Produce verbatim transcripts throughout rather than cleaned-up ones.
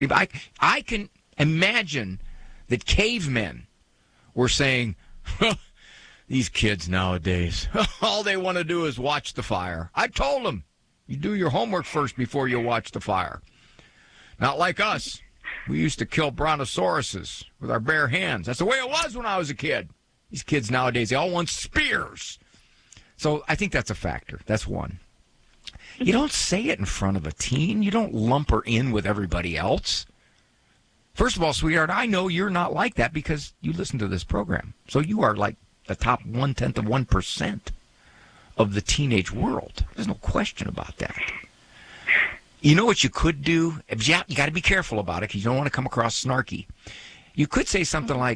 If I, I can imagine that cavemen were saying, these kids nowadays, all they want to do is watch the fire. I told them, you do your homework first before you watch the fire. Not like us. We used to kill brontosauruses with our bare hands. That's the way it was when I was a kid. These kids nowadays, they all want spears. So I think that's a factor. That's one. You don't say it in front of a teen. You don't lump her in with everybody else. First of all, sweetheart, I know you're not like that because you listen to this program. So you are like the top one-tenth of one percent of the teenage world. There's no question about that. You know what you could do? Yeah, you got to be careful about it because you don't want to come across snarky. You could say something like,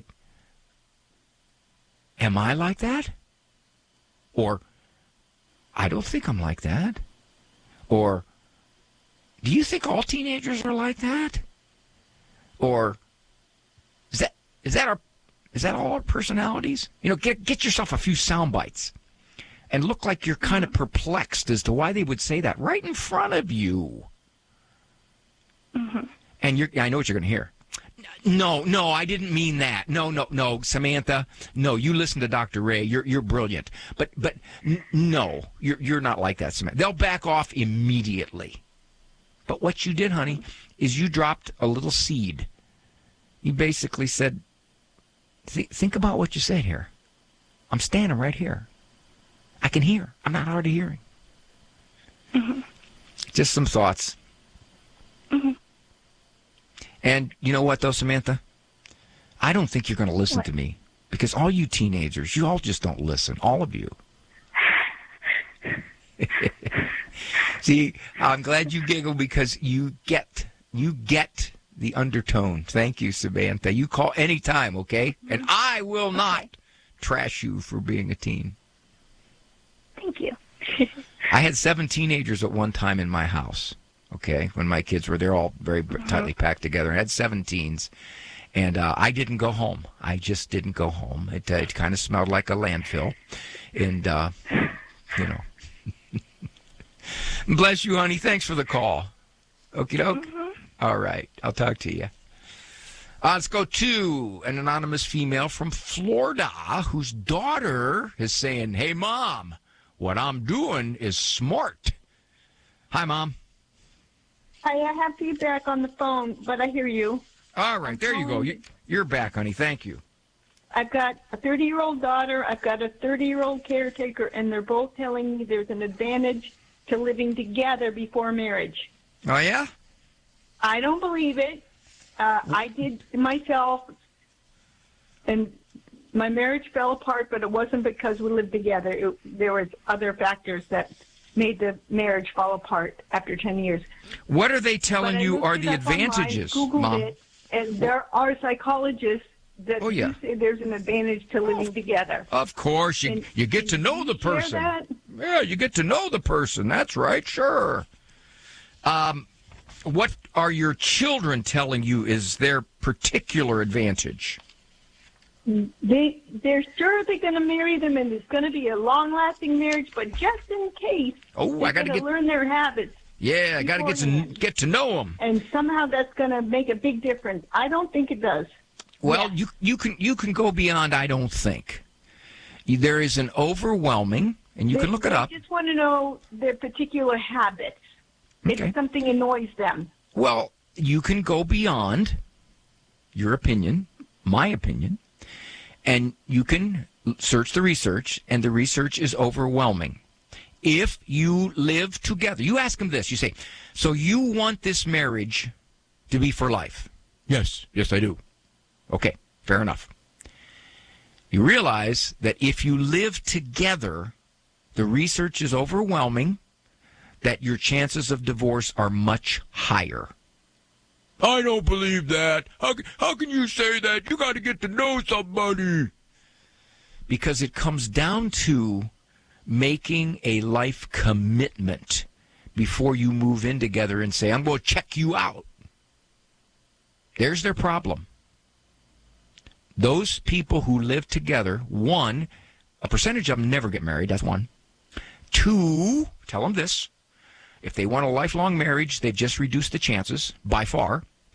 am I like that? Or, I don't think I'm like that. Or, do you think all teenagers are like that? Or, is that is that our is that all our personalities? You know, get get yourself a few sound bites and look like you're kind of perplexed as to why they would say that right in front of you. Mm-hmm. And you're, I know what you're going to hear. No, no, I didn't mean that. No, no, no, Samantha. No, you listen to Doctor Ray. You're you're brilliant. But but n- no, you're you're not like that, Samantha. They'll back off immediately. But what you did, honey, is you dropped a little seed. You basically said, Th- think about what you said here. I'm standing right here. I can hear. I'm not hard of hearing. Mm-hmm. Just some thoughts. Mm-hmm. And you know what, though, Samantha? I don't think you're going to listen what? to me because all you teenagers, you all just don't listen. All of you. See, I'm glad you giggle because you get you get the undertone. Thank you, Samantha. You call anytime, okay? And I will not trash you for being a teen. Thank you. I had seven teenagers at one time in my house, okay, when my kids were, they're all very tightly packed together. I had seven teens, and uh, I didn't go home. I just didn't go home. It, uh, it kind of smelled like a landfill, and, uh, you know. Bless you, honey. Thanks for the call. Okie doke. Mm-hmm. All right. I'll talk to you. Uh, let's go to an anonymous female from Florida whose daughter is saying, hey, Mom, what I'm doing is smart. Hi, Mom. Hi, I have feedback on the phone, but I hear you. All right. I'm there you go. You, you're back, honey. Thank you. I've got a thirty-year-old daughter. I've got a thirty-year-old caretaker, and they're both telling me there's an advantage to living together before marriage. Oh, yeah? I don't believe it. Uh, I did myself, and my marriage fell apart, but it wasn't because we lived together. It, there was other factors that made the marriage fall apart after ten years. What are they telling you are the advantages, online, Googled Mom? It, and there are psychologists that oh, yeah. do say there's an advantage to living together. Of course. You, and, you get to know the person. That? Yeah, you get to know the person. That's right, sure. Um, what are your children telling you is their particular advantage? They, they're sure they're going to marry them, and it's going to be a long-lasting marriage, but just in case, oh, they're I got to get... learn their habits. Yeah, I got to get to, get to know them. And somehow that's going to make a big difference. I don't think it does. Well, yeah. you you can you can go beyond I don't think. There is an overwhelming, and you they, can look it up. I just want to know their particular habits. Okay. If something annoys them. Well, you can go beyond your opinion, my opinion, and you can search the research, and the research is overwhelming. If you live together, you ask them this, you say, so you want this marriage to be for life? Yes, yes, I do. Okay, fair enough. You realize that if you live together, the research is overwhelming, that your chances of divorce are much higher. I don't believe that. How, how can you say that? You got to get to know somebody. Because it comes down to making a life commitment before you move in together and say, I'm going to check you out. There's their problem. Those people who live together, one, a percentage of them never get married. That's one. Two, tell them this. If they want a lifelong marriage, they've just reduced the chances by far.